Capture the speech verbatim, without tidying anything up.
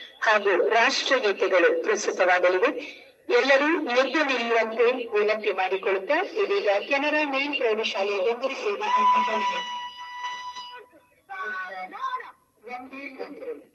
ಹಾಗೂ ರಾಷ್ಟ್ರಗೀತೆಗಳು ಪ್ರಸ್ತುತವಾಗಲಿವೆ. ಎಲ್ಲರೂ ಎದ್ದು ನಿಲ್ಲುವಂತೆ ವಿನಂತಿ ಮಾಡಿಕೊಳ್ಳುತ್ತಾ ಇದೀಗ ಕೆನರಾ ಮೇನ್ ಪ್ರೌಢಶಾಲೆಯ ಡೊಂಗರಿ ಸೇವೆ